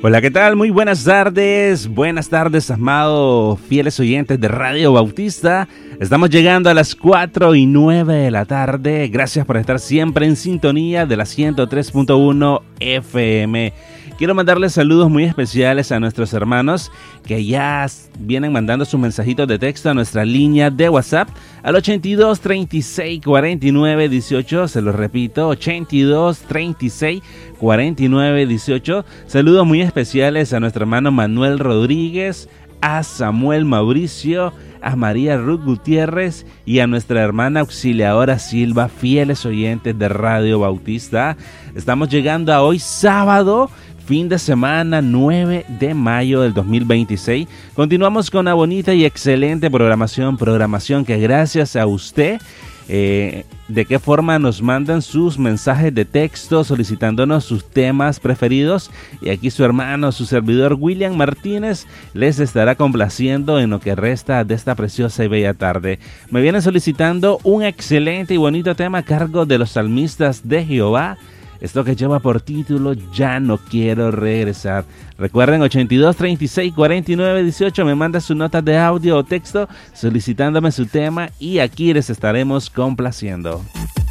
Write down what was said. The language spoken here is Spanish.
Hola, ¿qué tal? Muy buenas tardes, amados fieles oyentes de Radio Bautista. Estamos llegando a las 4:09 de la tarde. Gracias por estar siempre en sintonía de la 103.1 FM. Quiero mandarles saludos muy especiales a nuestros hermanos que ya vienen mandando sus mensajitos de texto a nuestra línea de WhatsApp al 82 36 49 18. Se los repito, 82 36 49 18. Saludos muy especiales a nuestro hermano Manuel Rodríguez, a Samuel Mauricio, a María Ruth Gutiérrez y a nuestra hermana auxiliadora Silva, fieles oyentes de Radio Bautista. Estamos llegando a hoy sábado, fin de semana 9 de mayo del 2026. Continuamos con una bonita y excelente programación que gracias a usted, de qué forma nos mandan sus mensajes de texto solicitándonos sus temas preferidos, y aquí su hermano, su servidor William Martínez les estará complaciendo en lo que resta de esta preciosa y bella tarde. Me vienen solicitando un excelente y bonito tema a cargo de los salmistas de Jehová. Esto que lleva por título Ya no quiero regresar. Recuerden, 82 36 49 18, me manda su nota de audio o texto solicitándome su tema y aquí les estaremos complaciendo.